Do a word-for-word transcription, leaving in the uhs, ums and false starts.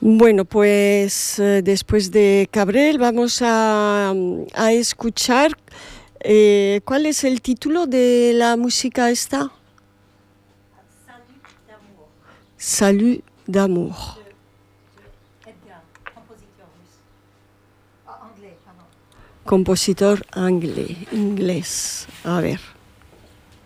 Bueno, pues eh, después de Cabrel vamos a, a escuchar eh, ¿cuál es el título de la música esta? Salut d'amour Salut d'amour. de, de Edgar, compositeur russe. Ah, anglais, pardon. Compositor anglais, inglés. A ver.